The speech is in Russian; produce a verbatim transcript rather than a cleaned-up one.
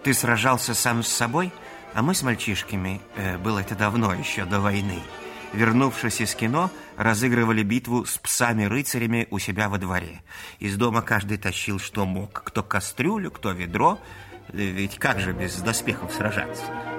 Ты сражался сам с собой, а мы с мальчишками, э, было это давно, еще до войны, вернувшись из кино, разыгрывали битву с псами-рыцарями у себя во дворе. Из дома каждый тащил, что мог. Кто кастрюлю, кто ведро. Ведь как же без доспехов сражаться?